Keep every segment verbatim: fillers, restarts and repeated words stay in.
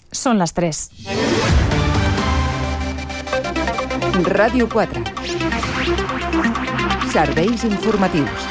Són les tres. Ràdio quatre. Serveis informatius.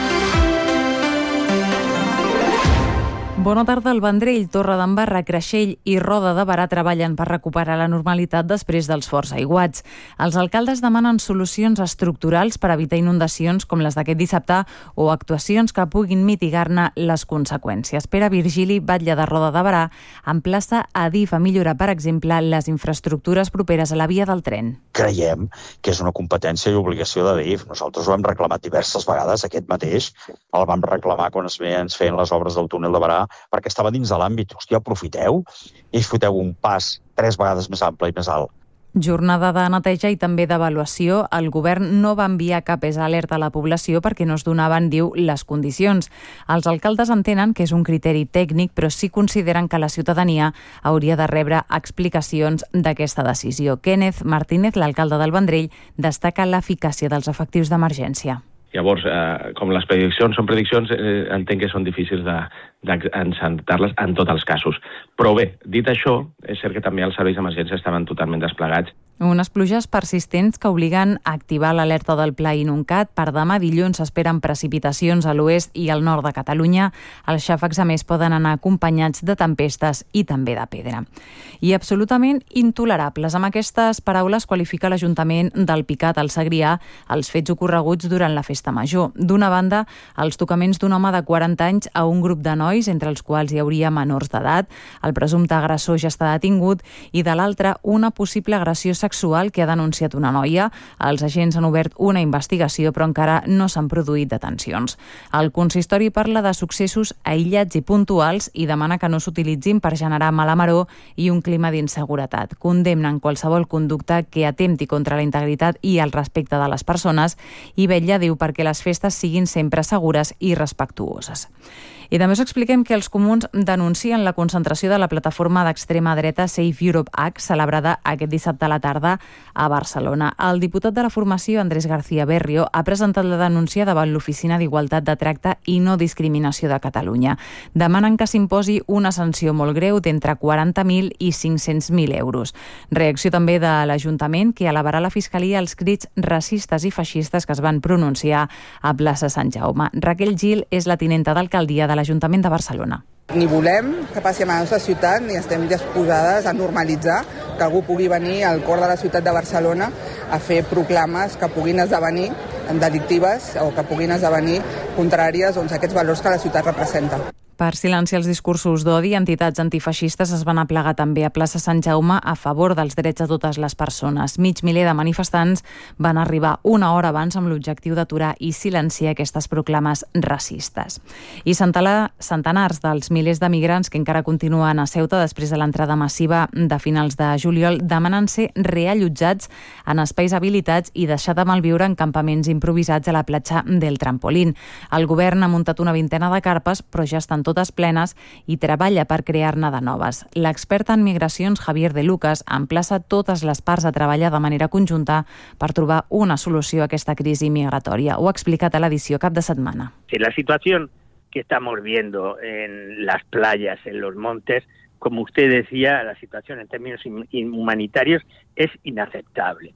Bona tarda. El Vendrell, Torredembarra, Creixell i Roda de Berà treballen per recuperar la normalitat després dels forts aiguats. Els alcaldes demanen solucions estructurals per evitar inundacions com les d'aquest dissabte o actuacions que puguin mitigar-ne les conseqüències. Pere Virgili, batlle de Roda de Berà, emplaça a Adif a millorar, per exemple, les infraestructures properes a la via del tren. Creiem que és una competència i obligació d'Adif. Nosaltres ho hem reclamat diverses vegades, aquest mateix. El vam reclamar quan es feien les obres del túnel de Berà, perquè estava dins de l'àmbit. Hòstia, aprofiteu i foteu un pas tres vegades més ample i més alt. Jornada de neteja i també d'avaluació. El govern no va enviar cap alerta a la població perquè no es donaven, diu, les condicions. Els alcaldes entenen que és un criteri tècnic, però sí consideren que la ciutadania hauria de rebre explicacions d'aquesta decisió. Kenneth Martínez, l'alcalde del Vendrell, destaca l'eficàcia dels efectius d'emergència. Llavors, eh, com les prediccions són prediccions, eh, entenc que són difícils d'encertar-les en tots els casos. Però bé, dit això, és cert que també els serveis d'emergència estaven totalment desplegats. Unes pluges persistents que obliguen a activar l'alerta del Pla Inuncat. Per demà dilluns s'esperen precipitacions a l'oest i al nord de Catalunya. Els xàfecs, a més, poden anar acompanyats de tempestes i també de pedra. I absolutament intolerables. Amb aquestes paraules qualifica l'Ajuntament del Picat al Segrià els fets ocorreguts durant la festa major. D'una banda, els tocaments d'un home de quaranta anys a un grup de nois, entre els quals hi hauria menors d'edat. El presumpte agressor ja està detingut. I de l'altra, una possible agressió sexual que ha denunciat una noia. Els agents han obert una investigació, però encara no s'han produït detencions. El consistori parla de successos aïllats i puntuals i demana que no s'utilitzin per generar mala maror i un clima d'inseguretat. Condemnen qualsevol conducta que atempti contra la integritat i el respecte de les persones i vetlla, diu, perquè les festes siguin sempre segures i respectuoses. I també us expliquem que els comuns denuncien la concentració de la plataforma d'extrema dreta Save Europe H, celebrada aquest dissabte a la tarda a Barcelona. El diputat de la formació, Andrés García Berrio, ha presentat la denúncia davant l'Oficina d'Igualtat de Tracte i No Discriminació de Catalunya. Demanen que s'imposi una sanció molt greu d'entre quaranta mil i cinc-cents mil euros. Reacció també de l'Ajuntament, que elevarà a la Fiscalia els crits racistes i feixistes que es van pronunciar a plaça Sant Jaume. Raquel Gil és la tinenta d'alcaldia de l'Ajuntament de Barcelona. Ni volem que passi a la nostra ciutat ni estem disposades a normalitzar que algú pugui venir al cor de la ciutat de Barcelona a fer proclames que puguin esdevenir delictives o que puguin esdevenir contràries doncs, a aquests valors que la ciutat representa. Per silenciar els discursos d'odi, entitats antifeixistes es van aplegar també a plaça Sant Jaume a favor dels drets de totes les persones. Mig miler de manifestants van arribar una hora abans amb l'objectiu d'aturar i silenciar aquestes proclames racistes. I centenars dels milers de migrants que encara continuen a Ceuta després de l'entrada massiva de finals de juliol demanen ser reallotjats en espais habilitats i deixar de malviure en campaments improvisats a la platja del Trampolín. El govern ha muntat una vintena de carpes, però ja estan totes plenes i treballa per crear-ne de noves. L'expert en migracions, Javier de Lucas, emplaça totes les parts a treballar de manera conjunta per trobar una solució a aquesta crisi migratòria. Ho ha explicat a l'edició cap de setmana. La situació que estamos viendo en las playas, en los montes, como usted decía, la situación en términos humanitarios es inaceptable.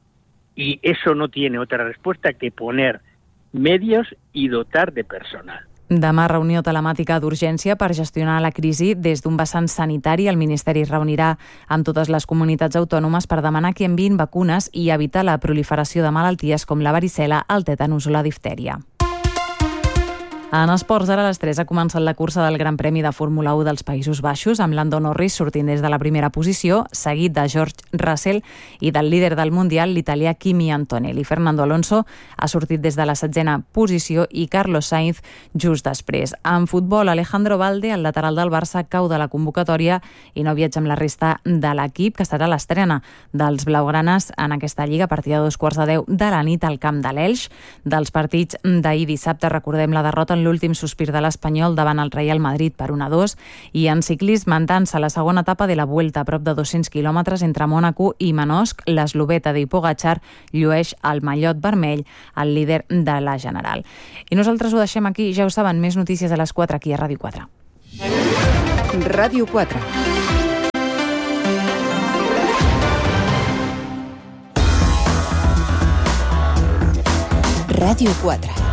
Y eso no tiene otra respuesta que poner medios y dotar de personal. Demà reunió telemàtica d'urgència per gestionar la crisi des d'un vessant sanitari. El Ministeri es reunirà amb totes les comunitats autònomes per demanar que enviïn vacunes i evitar la proliferació de malalties com la varicel·la, el tètanus o la diftèria. En esports, ara a les tres ha començat la cursa del Gran Premi de Fórmula u dels Països Baixos, amb Lando Norris sortint des de la primera posició, seguit de George Russell i del líder del Mundial, l'italià Kimi Antonelli. Fernando Alonso ha sortit des de la setzena posició i Carlos Sainz just després. En futbol, Alejandro Valde, el lateral del Barça, cau de la convocatòria i no viatja amb la resta de l'equip, que serà l'estrena dels blaugranes en aquesta lliga a partir de dos quarts de deu de la nit al camp de l'Elx. Dels partits d'ahir dissabte, recordem la derrota en l'últim sospir de l'Espanyol davant el Real Madrid per un a dos, i en ciclisme en dansa la segona etapa de la Vuelta a prop de dos-cents quilòmetres entre Mònaco i Manosc. L'esloveta de Pogačar llueix el mallot vermell al líder de la General. I nosaltres ho deixem aquí, ja ho saben, més notícies a les quatre aquí a Ràdio quatre. Ràdio quatre. Ràdio quatre.